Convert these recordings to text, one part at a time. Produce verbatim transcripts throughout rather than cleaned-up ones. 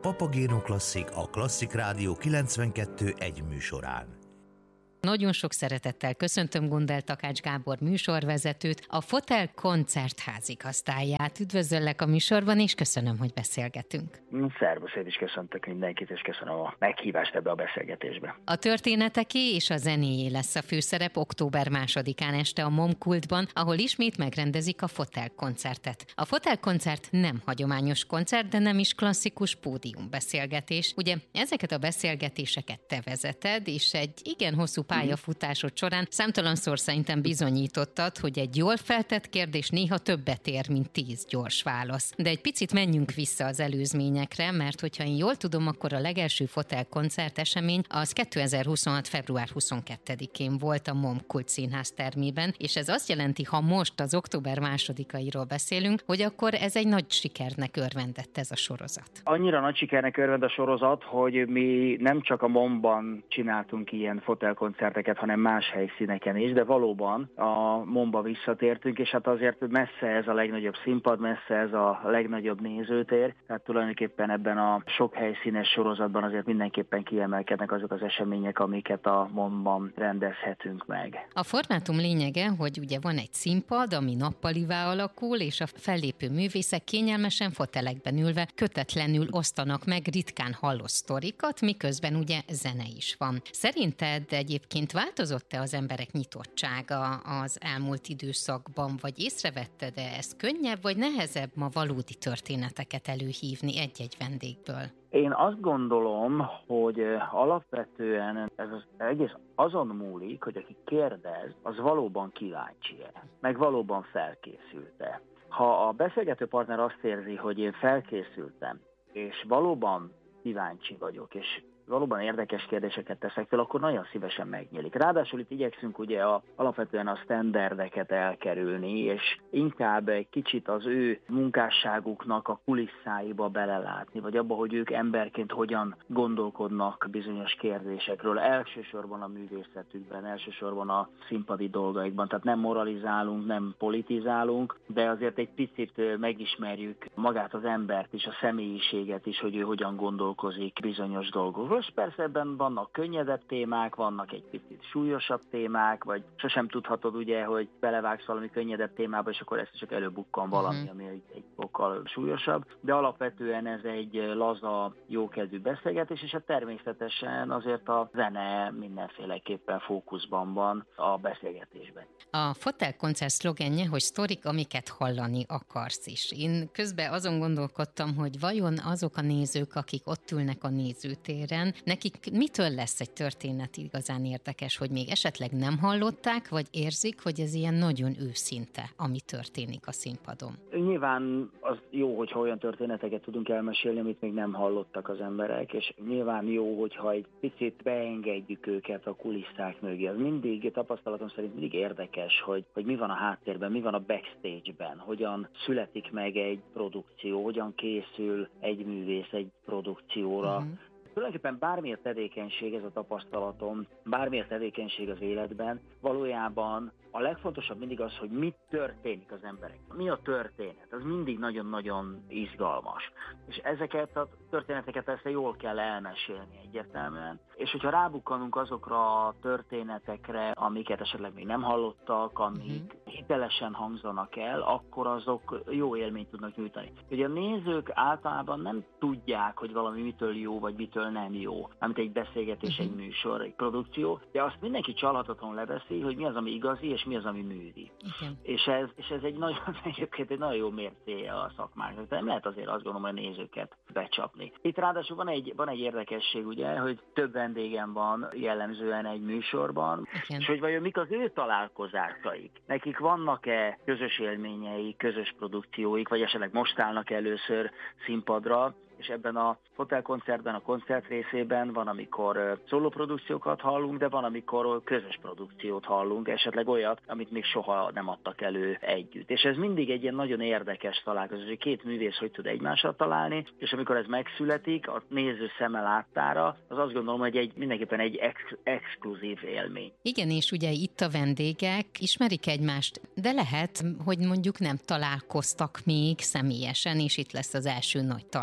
Papagéno Klasszik, a Klasszik Rádió kilencvenkettő egy műsorán. Nagyon sok szeretettel köszöntöm Gundel Takács Gábor műsorvezetőt, a Fotel Koncert házigazdáját. Üdvözöllek a műsorban, és köszönöm, hogy beszélgetünk. Szervusz, én is köszöntök mindenkit, és köszönöm a meghívást ebbe a beszélgetésbe. A történeteké és a zenéjé lesz a főszerep október másodikán este a Momkultban, ahol ismét megrendezik a Fotel Koncertet. A Fotel Koncert nem hagyományos koncert, de nem is klasszikus pódiumbeszélgetés. Ugye ezeket a beszélgetéseket te vezeted, és egy igen hosszú pályafutásod során számtalanszor szerintem bizonyítottad, hogy egy jól feltett kérdés néha többet ér, mint tíz gyors válasz. De egy picit menjünk vissza az előzményekre, mert hogyha én jól tudom, akkor a legelső Fotel koncert esemény az kétezer-huszonhat. február huszonkettedikén volt a Momkult Színház termében, és ez azt jelenti, ha most az október másodikairól beszélünk, hogy akkor ez egy nagy sikernek örvendett ez a sorozat. Annyira nagy sikernek örvend a sorozat, hogy mi nem csak a Momban csináltunk ilyen Fotel koncerteket, hanem más helyszíneken is, de valóban a Momba visszatértünk, és hát azért messze ez a legnagyobb színpad, messze ez a legnagyobb nézőtér, tehát tulajdonképpen ebben a sok helyszínes sorozatban azért mindenképpen kiemelkednek azok az események, amiket a Momban rendezhetünk meg. A formátum lényege, hogy ugye van egy színpad, ami nappalivá alakul, és a fellépő művészek kényelmesen fotelekben ülve kötetlenül osztanak meg ritkán hallott sztorikat, miközben ugye zene is van. Szerinted egyébként változott-e az emberek nyitottsága az elmúlt időszakban, vagy észrevetted-e ez könnyebb, vagy nehezebb ma valódi történeteket előhívni egy-egy vendégből? Én azt gondolom, hogy alapvetően ez az egész azon múlik, hogy aki kérdez, az valóban kíváncsi-e, meg valóban felkészült-e. Ha a beszélgető partner azt érzi, hogy én felkészültem, és valóban kíváncsi vagyok, és valóban érdekes kérdéseket teszek fel, akkor nagyon szívesen megnyílik. Ráadásul itt igyekszünk ugye a, alapvetően a sztenderdeket elkerülni, és inkább egy kicsit az ő munkásságuknak a kulisszáiba belelátni, vagy abba, hogy ők emberként hogyan gondolkodnak bizonyos kérdésekről, elsősorban a művészetükben, elsősorban a színpadi dolgaikban. Tehát nem moralizálunk, nem politizálunk, de azért egy picit megismerjük magát az embert is, a személyiséget is, hogy ő hogyan gondolkozik bizonyos dolgokról. És persze ebben vannak könnyedebb témák, vannak egy picit súlyosabb témák, vagy sosem tudhatod ugye, hogy belevágsz valami könnyedebb témába, és akkor ezt csak előbukkan valami, uh-huh. ami egy, egy fokkal súlyosabb. De alapvetően ez egy laza, jókedvű beszélgetés, és hát természetesen azért a zene mindenféleképpen fókuszban van a beszélgetésben. A Fotel koncert szlogenje, hogy sztorik, amiket hallani akarsz is. Én közben azon gondolkodtam, hogy vajon azok a nézők, akik ott ülnek a nézőtéren, nekik mitől lesz egy történet igazán érdekes, hogy még esetleg nem hallották, vagy érzik, hogy ez ilyen nagyon őszinte, ami történik a színpadon? Nyilván az jó, hogyha olyan történeteket tudunk elmesélni, amit még nem hallottak az emberek, és nyilván jó, hogyha egy picit beengedjük őket a kulisszák mögé. Az mindig, tapasztalatom szerint mindig érdekes, hogy, hogy mi van a háttérben, mi van a backstage-ben, hogyan születik meg egy produkció, hogyan készül egy művész egy produkcióra. Uh-huh. Tulajdonképpen bármilyen tevékenység, ez a tapasztalatom, bármilyen tevékenység az életben, valójában a legfontosabb mindig az, hogy mi történik az emberekkel. Mi a történet? Az mindig nagyon-nagyon izgalmas. És ezeket a történeteket persze jól kell elmesélni egyértelműen. És hogyha rábukkanunk azokra a történetekre, amiket esetleg még nem hallottak, amik hitelesen hangzanak el, akkor azok jó élményt tudnak nyújtani. Ugye a nézők általában nem tudják, hogy valami mitől jó, vagy mitől nem jó, amit egy beszélgetés, egy műsor, egy produkció, de azt mindenki csalhatatlanul leveszi, hogy mi az, ami igazi, és mi az, ami művi. Igen. És ez, és ez egy nagyon, egyébként egy nagyon jó mércéje a szakmának. De nem lehet azért azt gondolom, hogy a nézőket becsapni. Itt ráadásul van egy, van egy érdekesség, ugye, hogy több vendégem van jellemzően egy műsorban, igen. És hogy vajon mik az ő találkozásaik? Nekik vannak-e közös élményeik, közös produkcióik, vagy esetleg most állnak először színpadra, és ebben a Fotel koncertben, a koncert részében van, amikor szólóprodukciókat hallunk, de van, amikor közös produkciót hallunk, esetleg olyat, amit még soha nem adtak elő együtt. És ez mindig egy ilyen nagyon érdekes találkozó, hogy két művész hogy tud egymásra találni, és amikor ez megszületik, a néző szeme láttára, az azt gondolom, hogy egy, mindenképpen egy ex- exkluzív élmény. Igen, és ugye itt a vendégek ismerik egymást, de lehet, hogy mondjuk nem találkoztak még személyesen, és itt lesz az első nagy találkozás.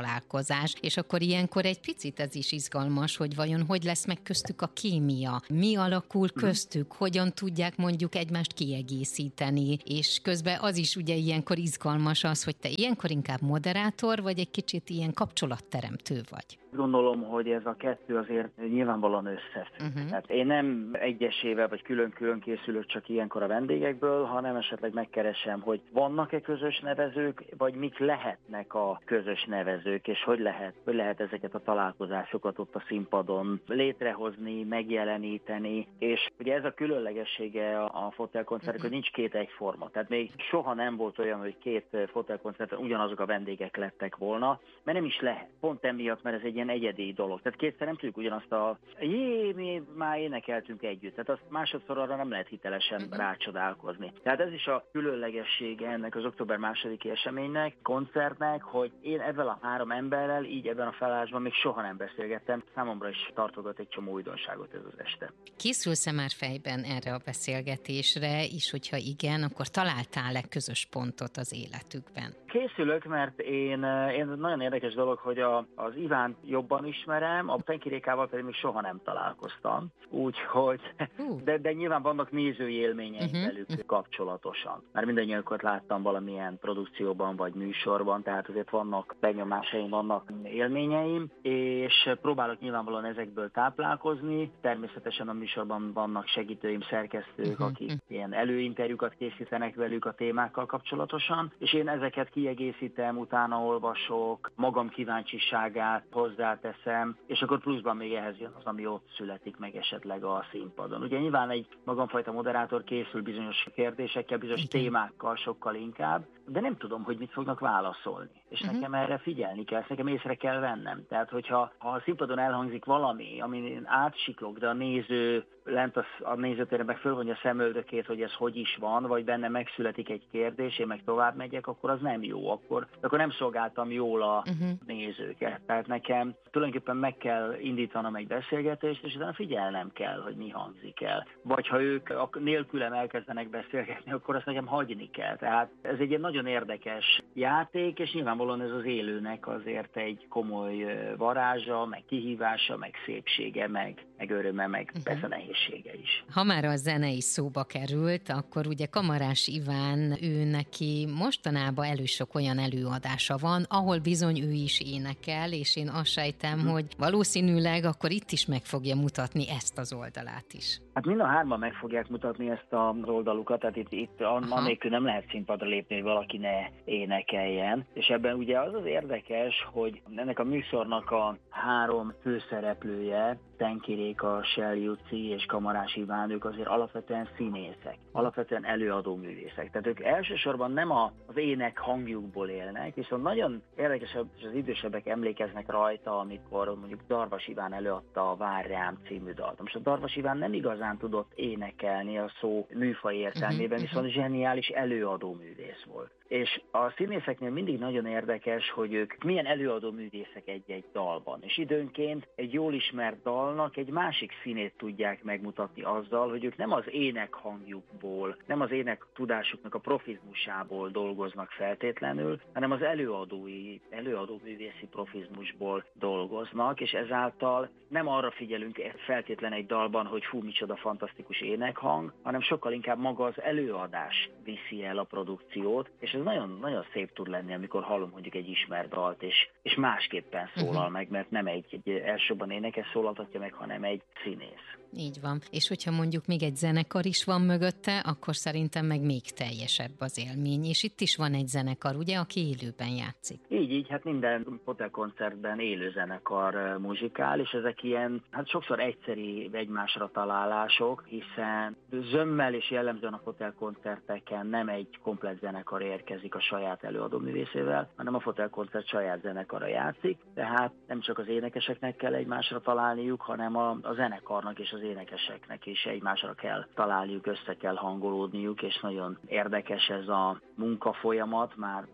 találkozás, és akkor ilyenkor egy picit ez is izgalmas, hogy vajon hogy lesz meg köztük a kémia, mi alakul köztük, hogyan tudják mondjuk egymást kiegészíteni, és közben az is ugye ilyenkor izgalmas az, hogy te ilyenkor inkább moderátor, vagy egy kicsit ilyen kapcsolatteremtő vagy. Gondolom, hogy ez a kettő azért nyilvánvalóan összefügg. Uh-huh. Tehát én nem egyesével vagy külön-külön készülök csak ilyenkor a vendégekből, hanem esetleg megkeresem, hogy vannak-e közös nevezők, vagy mik lehetnek a közös nevezők, és hogy lehet, hogy lehet ezeket a találkozásokat ott a színpadon létrehozni, megjeleníteni, és ugye ez a különlegessége a fotelkoncertnek, uh-huh. hogy nincs két egyforma. Tehát még soha nem volt olyan, hogy két fotelkoncerten ugyanazok a vendégek lettek volna, mert nem is lehet. Pont emiatt, mert ez egy ilyen egyedi dolog. Tehát kétszer nem tudjuk ugyanazt a jé, mi már énekeltünk együtt. Tehát azt másodszor arra nem lehet hitelesen uh-huh. rácsodálkozni. Tehát ez is a különlegessége ennek az október másodiki eseménynek, koncertnek, hogy én ebben a három emberrel, így ebben a felállásban még soha nem beszélgettem. Számomra is tartogat egy csomó újdonságot ez az este. Készülsz-e már fejben erre a beszélgetésre, és hogyha igen, akkor találtál-e közös pontot az életükben? Készülök, mert én, én nagyon érdekes dolog, hogy a, az Ivánt jobban ismerem, a Tenki Rékával pedig még soha nem találkoztam. Úgyhogy, uh. de, de nyilván vannak nézői élményeim uh-huh. velük uh-huh. kapcsolatosan. Már mindannyiukat láttam valamilyen produkcióban vagy műsorban, tehát azért vannak benyomásaim, vannak élményeim, és próbálok nyilvánvalóan ezekből táplálkozni. Természetesen a műsorban vannak segítőim, szerkesztők, uh-huh. akik ilyen előinterjúkat készítenek velük a témákkal kapcsolatosan, és én ezeket kiegészítem, utána olvasok, magam kíváncsiságát hozzáteszem, és akkor pluszban még ehhez jön az, ami ott születik meg esetleg a színpadon. Ugye nyilván egy magamfajta moderátor készül bizonyos kérdésekkel, bizonyos Igen. témákkal sokkal inkább, de nem tudom, hogy mit fognak válaszolni. És uh-huh. nekem erre figyelni kell, nekem észre kell vennem. Tehát, hogyha ha a színpadon elhangzik valami, amin átsiklok, de a néző lent a, a nézőtéren meg fölvonja a szemöldökét, hogy ez hogy is van, vagy benne megszületik egy kérdés, én meg tovább megyek, akkor az nem jó. Akkor, akkor nem szolgáltam jól a uh-huh. nézőket. Tehát nekem tulajdonképpen meg kell indítanom egy beszélgetést, és utána figyelnem kell, hogy mi hangzik el. Vagy ha ők nélkülem elkezdenek beszélgetni, akkor azt nekem hagyni kell. Tehát ez egy ilyen nagyon érdekes játék, és nyilvánvalóan ez az élőnek azért egy komoly varázsa, meg kihívása, meg szépsége, meg, meg öröme, meg uh-huh. persze nehézsége is. Ha már a zene is szóba került, akkor ugye Kamarás Iván, ő neki mostanában elő sok olyan előadása van, ahol bizony ő is énekel, és én azt sejtem, uh-huh. hogy valószínűleg akkor itt is meg fogja mutatni ezt az oldalát is. Hát mind a hárman meg fogják mutatni ezt az oldalukat, tehát itt, itt annélkül nem lehet színpadra lépni, hogy valaki ne énekeljen. És ebben ugye az az érdekes, hogy ennek a műsornak a három főszereplője, Tenki Réka, Selly Juci és Kamarás Iván, ők azért alapvetően színészek, alapvetően előadó művészek. Tehát ők elsősorban nem a, az ének hangjukból élnek, viszont nagyon érdekes, hogy az idősebbek emlékeznek rajta, amikor mondjuk Darvas Iván előadta a Várj rám című dalt. Most a Darvas Iván nem igazán tudott énekelni a szó műfaj értelmében, viszont zseniális előadó művész volt. És a színészeknél mindig nagyon érdekes, hogy ők milyen előadó művészek egy-egy dalban. És időnként egy jól ismert dalnak egy másik színét tudják megmutatni azzal, hogy ők nem az ének hangjukból, nem az ének tudásuknak a profizmusából dolgoznak feltétlenül, hanem az előadói, előadó művészi profizmusból dolgoznak, és ezáltal nem arra figyelünk feltétlen egy dalban, hogy fú, micsoda fantasztikus énekhang, hanem sokkal inkább maga az előadás viszi el a produkciót, és ez nagyon, nagyon szép tud lenni, amikor hallom mondjuk egy ismert dalt, és, és másképpen szólal uh-huh. meg, mert nem egy, egy elsőbben énekes szólaltatja meg, hanem egy színész. Így van. És hogyha mondjuk még egy zenekar is van mögötte, akkor szerintem meg még teljesebb az élmény. És itt is van egy zenekar, ugye, aki élőben játszik. Így, így, hát minden fotelkoncertben élő zenekar muzsikál, és ezek ilyen, hát sokszor egyszeri egymásra találások, hiszen zömmel és jellemzően a fotelkoncerteken nem egy komplett zenekar érkezik a saját előadó művészével, hanem a fotelkoncert saját zenekara játszik, tehát nem csak az énekeseknek kell egymásra találniuk, hanem a, a zenekarnak és az énekeseknek is egymásra kell találniuk, össze kell hangolódniuk, és nagyon érdekes ez a munkafolyamat, már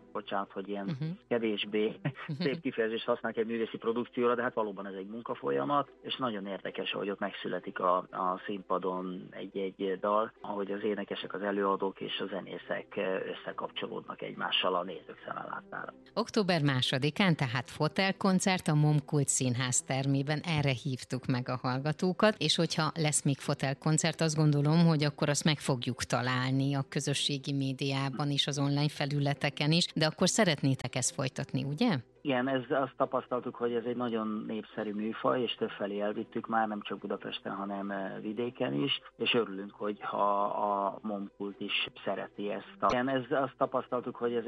bocsánat, hogy ilyen uh-huh. kevésbé szép kifejezést használják egy művészi produkcióra, de hát valóban ez egy munkafolyamat, és nagyon érdekes, hogy ott megszületik a, a színpadon egy-egy dal, ahogy az énekesek, az előadók és a zenészek összekapcsolódnak egymással a nézők szemeláttára. október másodikán, tehát fotelkoncert a Momkult Színház termében, erre hívtuk meg a hallgatókat, és hogyha lesz még fotelkoncert, azt gondolom, hogy akkor azt meg fogjuk találni a közösségi médiában is, az online felületeken is, de akkor szeretnétek ezt folytatni, ugye? Igen, ez, azt tapasztaltuk, hogy ez egy nagyon népszerű műfaj, és többfelé elvittük már, nem csak Budapesten, hanem vidéken is, és örülünk, hogy ha a Momkult is szereti ezt. Igen, ez, azt tapasztaltuk, hogy ez